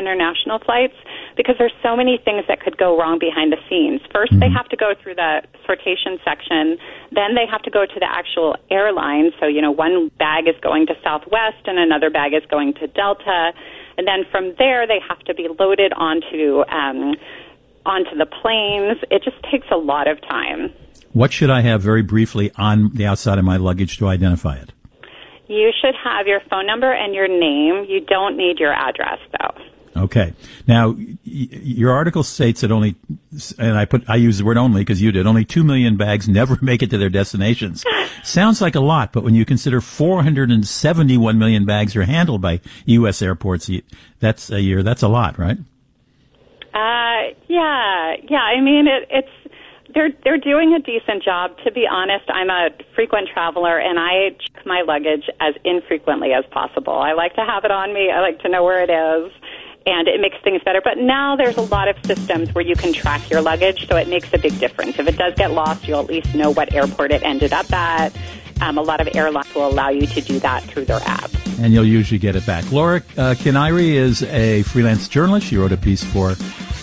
international flights because there's so many things that could go wrong behind the scenes. First, they have to go through the sortation section. Then they have to go to the actual airline. So, one bag is going to Southwest and another bag is going to Delta. And then from there, they have to be loaded onto the planes. It just takes a lot of time. What should I have very briefly on the outside of my luggage to identify it? You should have your phone number and your name. You don't need your address, though. Okay. Now, your article states that only, and I use the word only because you did, only 2 million bags never make it to their destinations. Sounds like a lot, but when you consider 471 million bags are handled by U.S. airports, that's a year. That's a lot, right? Yeah. I mean, they're doing a decent job. To be honest, I'm a frequent traveler, and I check my luggage as infrequently as possible. I like to have it on me. I like to know where it is, and it makes things better. But now there's a lot of systems where you can track your luggage, so it makes a big difference. If it does get lost, you'll at least know what airport it ended up at. A lot of airlines will allow you to do that through their app. And you'll usually get it back. Laura Kinairi is a freelance journalist. She wrote a piece for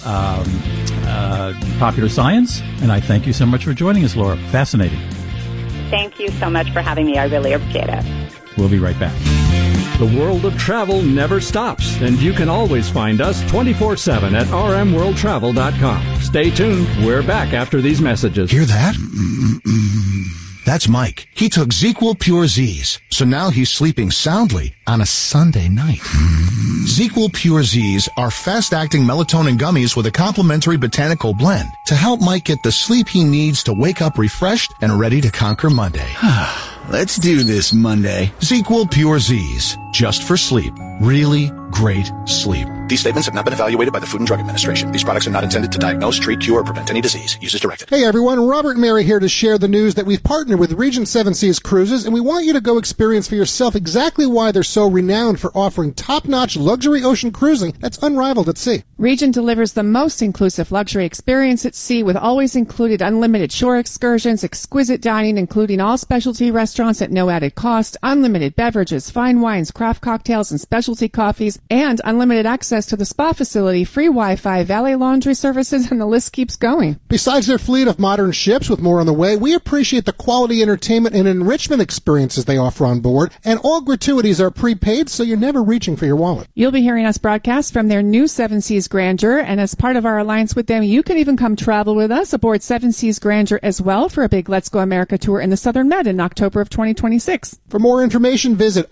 Popular Science, and I thank you so much for joining us, Laura. Fascinating. Thank you so much for having me. I really appreciate it. We'll be right back. The world of travel never stops, and you can always find us 24/7 at rmworldtravel.com. Stay tuned. We're back after these messages. Hear that? That's Mike. He took ZzzQuil Pure Z's, so now he's sleeping soundly on a Sunday night. ZzzQuil Pure Z's are fast-acting melatonin gummies with a complementary botanical blend to help Mike get the sleep he needs to wake up refreshed and ready to conquer Monday. Let's do this Monday. ZzzQuil Pure Z's, just for sleep. Really great sleep. These statements have not been evaluated by the Food and Drug Administration. These products are not intended to diagnose, treat, cure, or prevent any disease. Use as directed. Hey everyone, Robert and Mary here to share the news that we've partnered with Regent Seven Seas Cruises, and we want you to go experience for yourself exactly why they're so renowned for offering top-notch luxury ocean cruising that's unrivaled at sea. Regent delivers the most inclusive luxury experience at sea with always included unlimited shore excursions, exquisite dining including all specialty restaurants at no added cost, unlimited beverages, fine wines, craft cocktails, and specialty coffees, and unlimited access to the spa facility, free Wi-Fi, valet laundry services, and the list keeps going. Besides their fleet of modern ships with more on the way, we appreciate the quality entertainment and enrichment experiences they offer on board, and all gratuities are prepaid, so you're never reaching for your wallet. You'll be hearing us broadcast from their new Seven Seas Grandeur, and as part of our alliance with them, you can even come travel with us aboard Seven Seas Grandeur as well for a big Let's Go America tour in the Southern Med in October of 2026. For more information, visit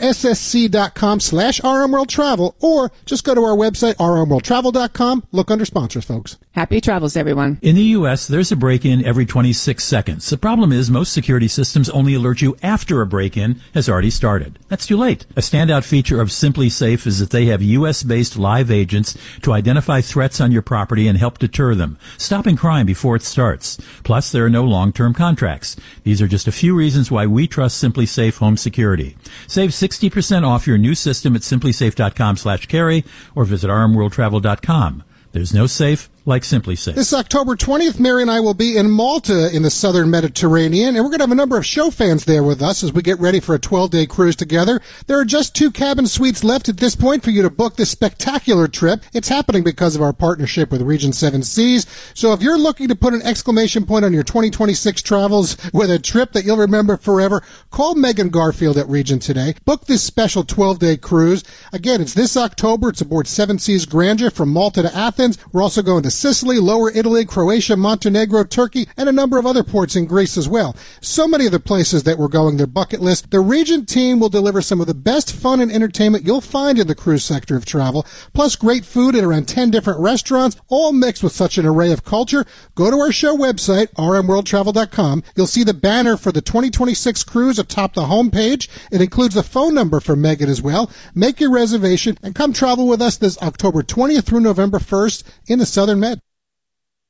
rssc.com/rmworldtravel, or just go to our website, rmworldtravel.com. Look under sponsors, folks. Happy travels, everyone. In the U.S., there's a break-in every 26 seconds. The problem is most security systems only alert you after a break-in has already started. That's too late. A standout feature of Simply Safe is that they have U.S.-based live agents to identify threats on your property and help deter them, stopping crime before it starts. Plus, there are no long-term contracts. These are just a few reasons why we trust Simply Safe Home Security. Save 60% off your new system at simplysafe.com/carry or visit rmworldtravel.com. There's no safe like Simply Safe. This October 20th, Mary and I will be in Malta in the southern Mediterranean, and we're going to have a number of show fans there with us as we get ready for a 12-day cruise together. There are just 2 cabin suites left at this point for you to book this spectacular trip. It's happening because of our partnership with Regent Seven Seas. So if you're looking to put an exclamation point on your 2026 travels with a trip that you'll remember forever, call Megan Garfield at Regent today. Book this special 12-day cruise. Again, it's this October. It's aboard Seven Seas Grandeur from Malta to Athens. We're also going to Sicily, Lower Italy, Croatia, Montenegro, Turkey, and a number of other ports in Greece as well. So many of the places that we're going, their bucket list. The Regent team will deliver some of the best fun and entertainment you'll find in the cruise sector of travel, plus great food at around 10 different restaurants, all mixed with such an array of culture. Go to our show website, rmworldtravel.com. You'll see the banner for the 2026 cruise atop the homepage. It includes a phone number for Megan as well. Make your reservation and come travel with us this October 20th through November 1st in the southern